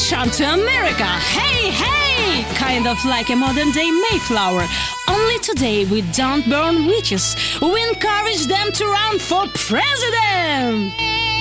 immigration to America. Hey, hey! Kind of like a modern day Mayflower. Only today we don't burn witches. We encourage them to run for president.